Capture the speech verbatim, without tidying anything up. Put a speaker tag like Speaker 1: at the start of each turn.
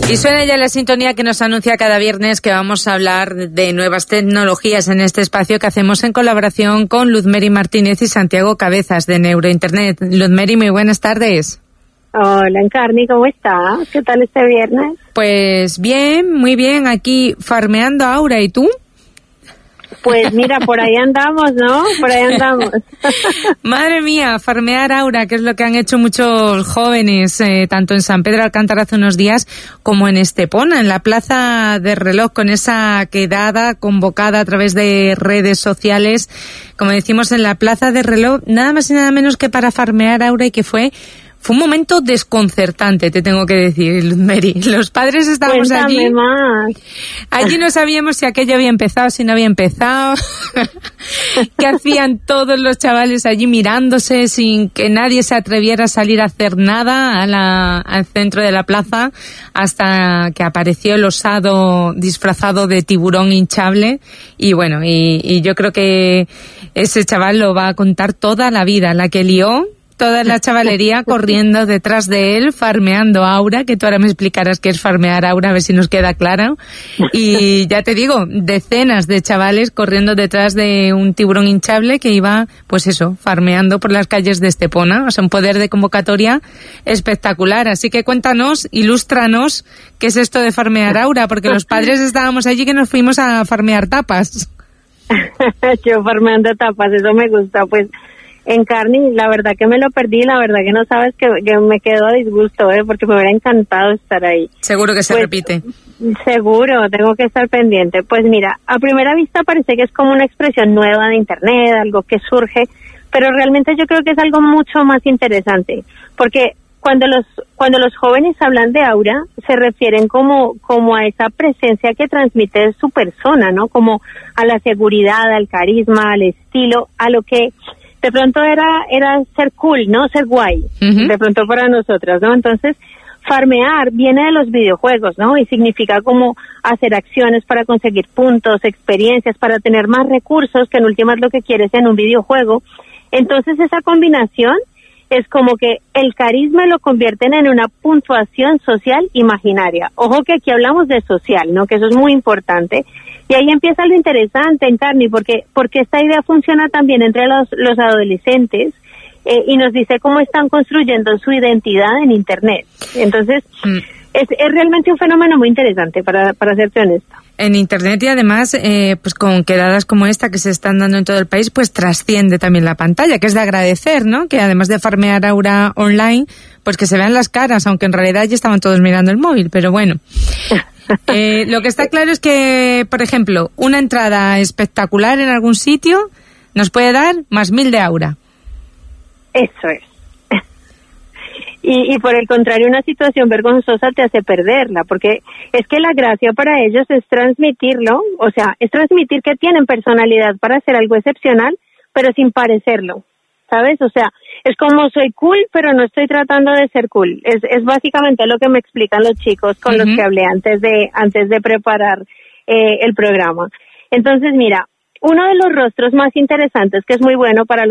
Speaker 1: Y suena ya la sintonía que nos anuncia cada viernes que vamos a hablar de nuevas tecnologías en este espacio que hacemos en colaboración con Luzmeri Martínez y Santiago Cabezas de Neurointernet. Luzmeri, muy buenas tardes.
Speaker 2: Hola, Encarni, ¿cómo estás? ¿Qué tal este viernes?
Speaker 1: Pues bien, muy bien, aquí farmeando a Aura, ¿y tú?
Speaker 2: Pues mira, por ahí andamos, ¿no? Por ahí andamos.
Speaker 1: Madre mía, farmear Aura, que es lo que han hecho muchos jóvenes, eh, tanto en San Pedro Alcántara hace unos días como en Estepona, en la Plaza de Reloj, con esa quedada convocada a través de redes sociales, como decimos, en la Plaza de Reloj, nada más y nada menos que para farmear Aura, y que fue... Fue un momento desconcertante, te tengo que decir, Luzmeri. Los padres estábamos
Speaker 2: Cuéntame
Speaker 1: allí.
Speaker 2: más.
Speaker 1: Allí no sabíamos si aquello había empezado, si no había empezado. ¿Qué hacían todos los chavales allí mirándose sin que nadie se atreviera a salir a hacer nada a la, al centro de la plaza, hasta que apareció el osado disfrazado de tiburón hinchable? Y bueno, y, y yo creo que ese chaval lo va a contar toda la vida, la que lió. Toda la chavalería corriendo detrás de él, farmeando Aura, que tú ahora me explicarás qué es farmear Aura, a ver si nos queda claro. Y ya te digo, decenas de chavales corriendo detrás de un tiburón hinchable que iba, pues eso, farmeando por las calles de Estepona. O sea, un poder de convocatoria espectacular. Así que cuéntanos, ilústranos qué es esto de farmear Aura, porque los padres estábamos allí que nos fuimos a farmear tapas.
Speaker 2: Yo farmeando tapas, eso me gusta, pues... Encarni, la verdad que me lo perdí, la verdad que no sabes que, que me quedo a disgusto, ¿eh? Porque me hubiera encantado estar ahí.
Speaker 1: Seguro que se
Speaker 2: pues,
Speaker 1: repite.
Speaker 2: Seguro, tengo que estar pendiente. Pues mira, a primera vista parece que es como una expresión nueva de Internet, algo que surge, pero realmente yo creo que es algo mucho más interesante, porque cuando los cuando los jóvenes hablan de Aura, se refieren como como a esa presencia que transmite su persona, ¿no? Como a la seguridad, al carisma, al estilo, a lo que... de pronto era era ser cool, ¿no? Ser guay, uh-huh. De pronto para nosotras, ¿no? Entonces, farmear viene de los videojuegos, ¿no? Y significa como hacer acciones para conseguir puntos, experiencias, para tener más recursos, que en última es lo que quieres en un videojuego. Entonces, esa combinación es como que el carisma lo convierten en una puntuación social imaginaria. Ojo que aquí hablamos de social, ¿no? Que eso es muy importante. Y ahí empieza lo interesante, Encarni, porque porque esta idea funciona también entre los, los adolescentes eh, y nos dice cómo están construyendo su identidad en Internet. Entonces, mm. es, es realmente un fenómeno muy interesante, para, para serte honesta.
Speaker 1: En Internet, y además, eh, pues con quedadas como esta que se están dando en todo el país, pues trasciende también la pantalla, que es de agradecer, ¿no? Que además de farmear Aura online, pues que se vean las caras, aunque en realidad ya estaban todos mirando el móvil, pero bueno. Eh, lo que está claro es que, por ejemplo, una entrada espectacular en algún sitio nos puede dar más mil de Aura.
Speaker 2: Eso es. Y, y por el contrario, una situación vergonzosa te hace perderla, porque es que la gracia para ellos es transmitirlo, o sea, es transmitir que tienen personalidad para hacer algo excepcional, pero sin parecerlo, ¿sabes? O sea, es como soy cool, pero no estoy tratando de ser cool. Es, es básicamente lo que me explican los chicos con uh-huh. los que hablé antes de antes de preparar eh, el programa. Entonces, mira, uno de los rostros más interesantes, que es muy bueno para los